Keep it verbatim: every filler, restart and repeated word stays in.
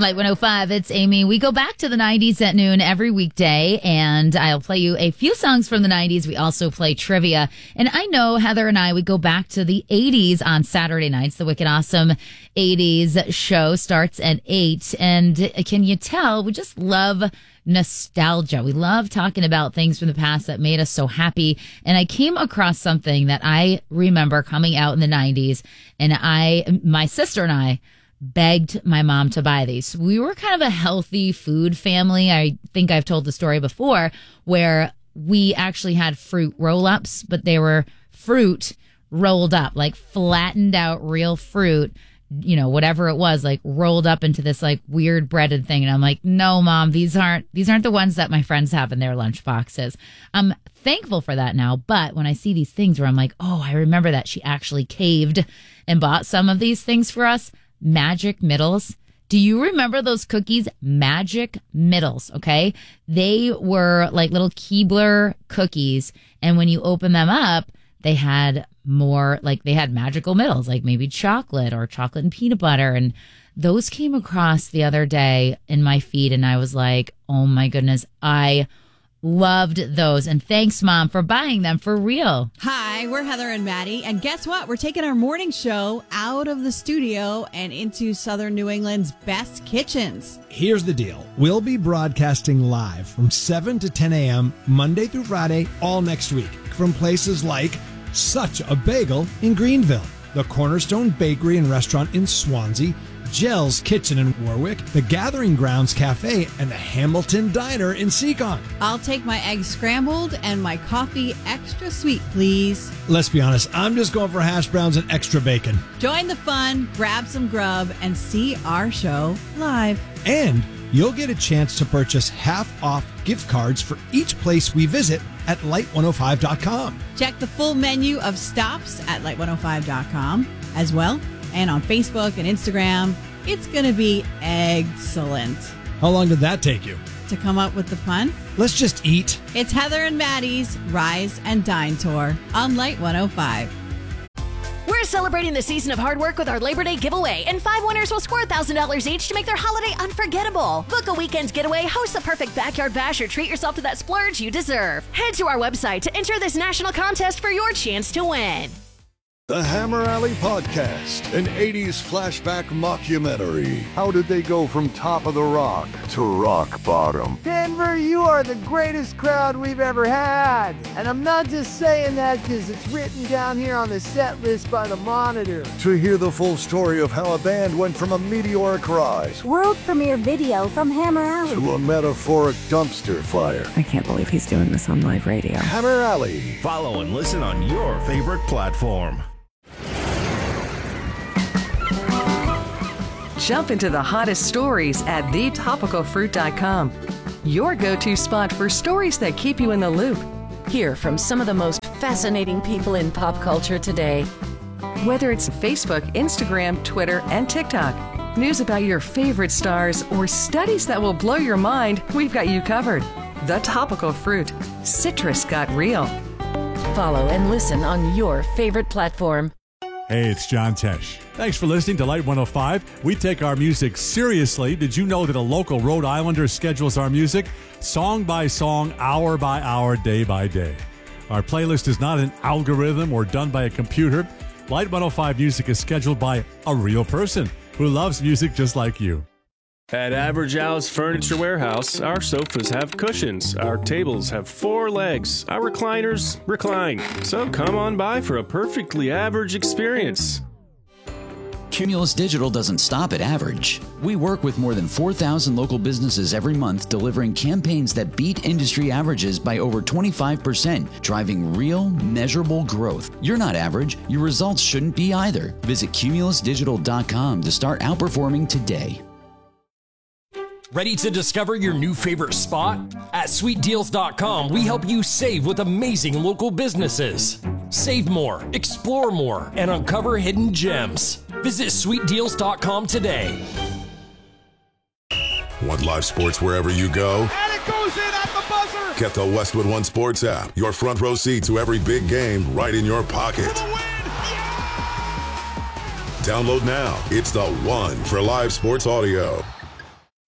Light one oh five, it's Amy. We go back to the nineties at noon every weekday, and I'll play you a few songs from the nineties. We also play trivia. And I know Heather and I, we go back to the eighties on Saturday nights. The Wicked Awesome eighties show starts at eight. And can you tell, we just love nostalgia. We love talking about things from the past that made us so happy. And I came across something that I remember coming out in the nineties, and I, my sister and I, begged my mom to buy these. We were kind of a healthy food family. I think I've told the story before where we actually had fruit roll-ups, but they were fruit rolled up, like flattened out real fruit, you know, whatever it was, like rolled up into this like weird breaded thing. And I'm like, no, Mom, these aren't, these aren't the ones that my friends have in their lunch boxes. I'm thankful for that now. But when I see these things where I'm like, oh, I remember that she actually caved and bought some of these things for us. Magic Middles. Do you remember those cookies? Magic Middles, okay? They were like little Keebler cookies, and when you open them up, they had more, like they had magical middles, like maybe chocolate or chocolate and peanut butter, and those came across the other day in my feed, and I was like, oh my goodness, I loved those. And thanks, Mom, for buying them for real. Hi, we're Heather and Maddie. And guess what? We're taking our morning show out of the studio and into Southern New England's best kitchens. Here's the deal. We'll be broadcasting live from seven to ten a.m. Monday through Friday, all next week, from places like Such a Bagel in Greenville, the Cornerstone Bakery and Restaurant in Swansea, Jell's Kitchen in Warwick, the Gathering Grounds Cafe, and the Hamilton Diner in Seacon. I'll take my eggs scrambled and my coffee extra sweet, please. Let's be honest, I'm just going for hash browns and extra bacon. Join the fun, grab some grub, and see our show live. And you'll get a chance to purchase half-off gift cards for each place we visit at light one oh five dot com. Check the full menu of stops at light one oh five dot com as well. And on Facebook and Instagram. It's going to be excellent. How long did that take you? To come up with the pun? Let's just eat. It's Heather and Maddie's Rise and Dine Tour on Light one oh five. We're celebrating the season of hard work with our Labor Day giveaway, and five winners will score one thousand dollars each to make their holiday unforgettable. Book a weekend getaway, host the perfect backyard bash, or treat yourself to that splurge you deserve. Head to our website to enter this national contest for your chance to win. The Hammer Alley Podcast, an eighties flashback mockumentary. How did they go from top of the rock to rock bottom? Denver, you are the greatest crowd we've ever had. And I'm not just saying that because it's written down here on the set list by the Monitor. To hear the full story of how a band went from a meteoric rise, world premiere video from Hammer Alley, to a metaphoric dumpster fire. I can't believe he's doing this on live radio. Hammer Alley. Follow and listen on your favorite platform. Jump into the hottest stories at the topical fruit dot com. Your go-to spot for stories that keep you in the loop. Hear from some of the most fascinating people in pop culture today. Whether it's Facebook, Instagram, Twitter, and TikTok, news about your favorite stars, or studies that will blow your mind, we've got you covered. The Topical Fruit. Citrus got real. Follow and listen on your favorite platform. Hey, it's John Tesh. Thanks for listening to Light one oh five. We take our music seriously. Did you know that a local Rhode Islander schedules our music song by song, hour by hour, day by day? Our playlist is not an algorithm or done by a computer. Light one oh five music is scheduled by a real person who loves music just like you. At Average Al's Furniture Warehouse, our sofas have cushions, our tables have four legs, our recliners recline. So come on by for a perfectly average experience. Cumulus Digital doesn't stop at average. We work with more than four thousand local businesses every month, delivering campaigns that beat industry averages by over twenty-five percent, driving real, measurable growth. You're not average. Your results shouldn't be either. Visit cumulus digital dot com to start outperforming today. Ready to discover your new favorite spot? At sweet deals dot com, we help you save with amazing local businesses. Save more, explore more, and uncover hidden gems. Visit sweet deals dot com today. Want live sports wherever you go? And it goes in at the buzzer! Get the Westwood One Sports app. Your front row seat to every big game right in your pocket. Yeah! Download now. It's the one for live sports audio.